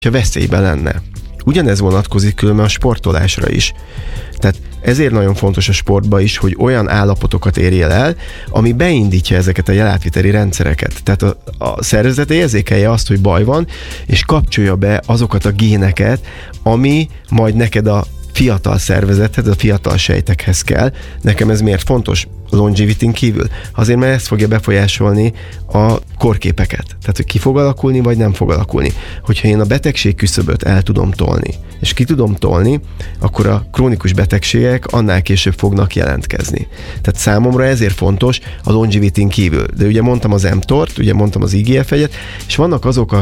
ha veszélyben lenne. Ugyanez vonatkozik különben a sportolásra is. Tehát ezért nagyon fontos a sportban is, hogy olyan állapotokat érjél el, ami beindítja ezeket a jelátviteli rendszereket. Tehát a szervezet érzékelje azt, hogy baj van, és kapcsolja be azokat a géneket, ami majd neked a fiatal szervezethez, a fiatal sejtekhez kell. Nekem ez miért fontos? Longevity-n kívül? Azért, mert ez fogja befolyásolni a korképeket. Tehát, hogy ki fog alakulni, vagy nem fog alakulni. Hogyha én a betegség küszöböt el tudom tolni, és ki tudom tolni, akkor a krónikus betegségek annál később fognak jelentkezni. Tehát számomra ezért fontos a longevity-n kívül. De ugye mondtam az mTOR-t, ugye mondtam az IGF-1-et, és vannak azok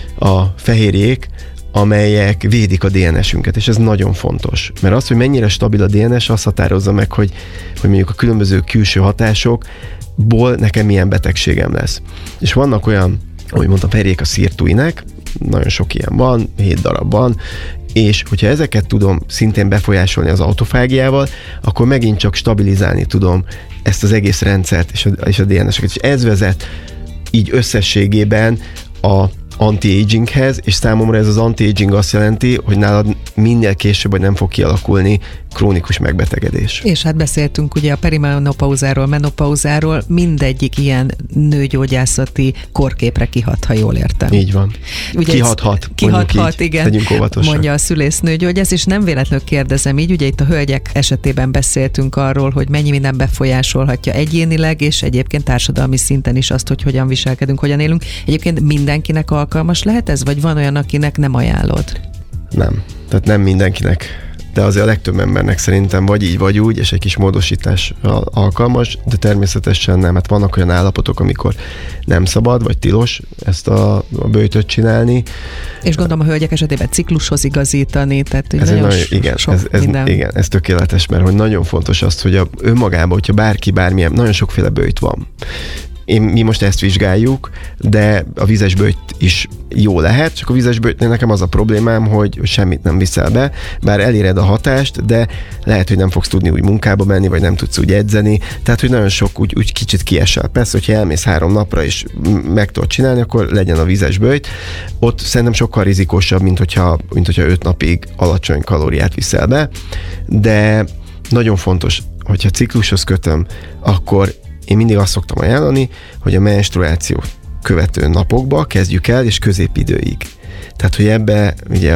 a fehérjék, amelyek védik a DNS-ünket, és ez nagyon fontos. Mert az, hogy mennyire stabil a DNS, azt határozza meg, hogy mondjuk a különböző külső hatásokból nekem milyen betegségem lesz. És vannak olyan, ahogy mondtam, fehérjék a sirtuinek, nagyon sok ilyen van, 7 darab van, és hogyha ezeket tudom szintén befolyásolni az autofágiával, akkor megint csak stabilizálni tudom ezt az egész rendszert és a DNS-eket. És ez vezet így összességében a anti-aginghez, és számomra ez az anti-aging azt jelenti, hogy nálad minél később, vagy nem fog kialakulni krónikus megbetegedés. És hát beszéltünk ugye a perimenopauzáról, menopauzáról, mindegyik ilyen nőgyógyászati korképre kihat, ha jól értem. Így van. Ugye kihathat, igen. Legyünk óvatosak. Mondja a szülésznőgyógyász, és nem véletlenül kérdezem így, ugye itt a hölgyek esetében beszéltünk arról, hogy mennyi minden befolyásolhatja egyénileg, és egyébként társadalmi szinten is azt, hogy hogyan viselkedünk, hogyan élünk. Egyébként mindenkinek alkalmas lehet ez, vagy van olyan, akinek nem ajánlod? Nem. Tehát nem mindenkinek. De azért a legtöbb embernek szerintem vagy így, vagy úgy, és egy kis módosítás alkalmas, de természetesen nem. Hát vannak olyan állapotok, amikor nem szabad, vagy tilos ezt a böjtöt csinálni. És gondolom a hölgyek esetében ciklushoz igazítani, tehát ez igen, ez tökéletes, mert hogy nagyon fontos azt, hogy önmagában, hogyha bárki bármilyen, nagyon sokféle böjt van. Mi most ezt vizsgáljuk, de a vizes böjt is jó lehet, csak a vizes böjtnél nekem az a problémám, hogy semmit nem viszel be, bár eléred a hatást, de lehet, hogy nem fogsz tudni úgy munkába menni, vagy nem tudsz úgy edzeni, tehát, hogy nagyon sok úgy kicsit kiesel. Persze, hogyha elmész 3 napra és meg tudod csinálni, akkor legyen a vizes böjt. Ott szerintem sokkal rizikósabb, mint hogyha 5 napig alacsony kalóriát viszel be, de nagyon fontos, hogyha ciklushoz kötöm, akkor én mindig azt szoktam ajánlani, hogy a menstruáció követő napokba kezdjük el, és középidőig. Tehát, hogy ebbe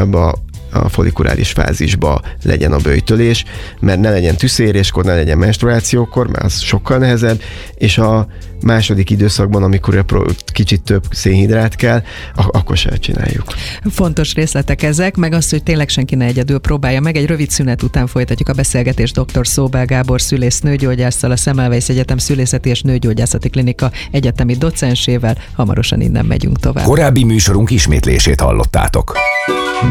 a follikuláris fázisba legyen a böjtölés, mert ne legyen tüszéréskor, ne legyen menstruációkor, mert az sokkal nehezebb, és a második időszakban, amikor kicsit több szénhidrát kell, akkor se csináljuk. Fontos részletek ezek, meg az, hogy tényleg senki ne egyedül próbálja meg. Egy rövid szünet után folytatjuk a beszélgetést dr. Szóbel Gábor szülésznőgyógyásszal, a Semmelweis Egyetem Szülészeti és Nőgyógyászati Klinika egyetemi docensével. Hamarosan innen megyünk tovább. Korábbi műsorunk ismétlését hallottátok.